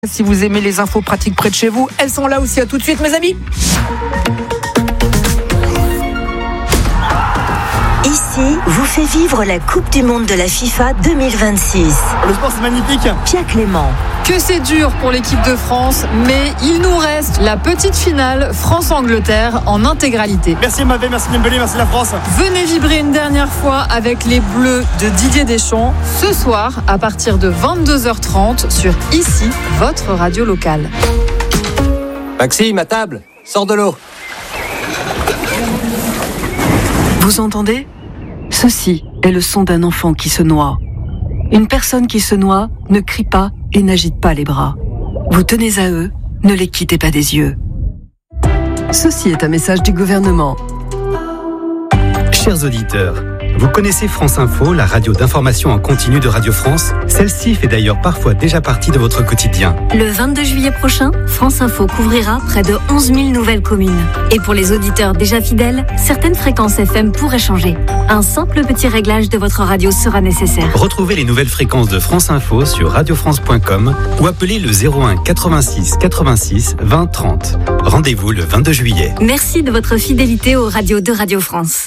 Si vous aimez les infos pratiques près de chez vous, elles sont là aussi. À tout de suite, mes amis. Ici vous fait vivre la Coupe du Monde de la FIFA 2026. Le sport, c'est magnifique. Pia Clément. Que c'est dur pour l'équipe de France, mais il nous reste la petite finale France-Angleterre en intégralité. Merci Mavé, merci Dembélé, merci la France. Venez vibrer une dernière fois avec les Bleus de Didier Deschamps ce soir à partir de 22h30 sur Ici, votre radio locale. Maxime, à table, sors de l'eau. Vous entendez ? Ceci est le son d'un enfant qui se noie. Une personne qui se noie ne crie pas et n'agite pas les bras. Vous tenez à eux, ne les quittez pas des yeux. Ceci est un message du gouvernement. Chers auditeurs, vous connaissez France Info, la radio d'information en continu de Radio France ? Celle-ci fait d'ailleurs parfois déjà partie de votre quotidien. Le 22 juillet prochain, France Info couvrira près de 11 000 nouvelles communes. Et pour les auditeurs déjà fidèles, certaines fréquences FM pourraient changer. Un simple petit réglage de votre radio sera nécessaire. Retrouvez les nouvelles fréquences de France Info sur radiofrance.com ou appelez le 01 86 86 20 30. Rendez-vous le 22 juillet. Merci de votre fidélité aux radios de Radio France.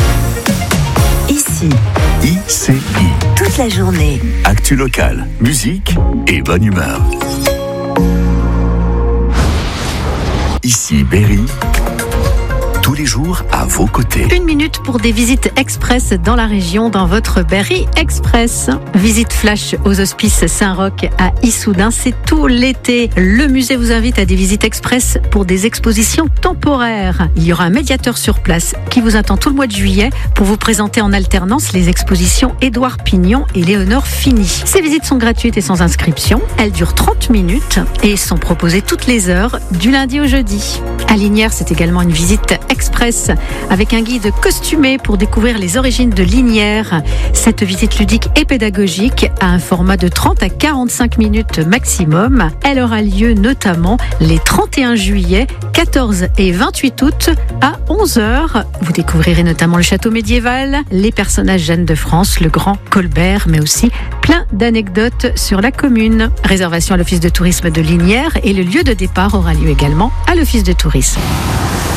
Ici, ICI. toute la journée. Actu locale, musique et bonne humeur. Ici Berry. Tous les jours à vos côtés. 1 minute pour des visites express dans la région, dans votre Berry Express. Visite flash aux Hospices Saint-Roch à Issoudun, c'est tout l'été. Le musée vous invite à des visites express pour des expositions temporaires. Il y aura un médiateur sur place qui vous attend tout le mois de juillet pour vous présenter en alternance les expositions Édouard Pignon et Léonore Fini. Ces visites sont gratuites et sans inscription. Elles durent 30 minutes et sont proposées toutes les heures du lundi au jeudi. À Linières, c'est également une visite express avec un guide costumé pour découvrir les origines de Linières. Cette visite ludique et pédagogique a un format de 30 à 45 minutes maximum. Elle aura lieu notamment les 31 juillet, 14 et 28 août à 11h. Vous découvrirez notamment le château médiéval, les personnages Jeanne de France, le grand Colbert, mais aussi plein d'anecdotes sur la commune. Réservation à l'office de tourisme de Linières et le lieu de départ aura lieu également à l'office de tourisme.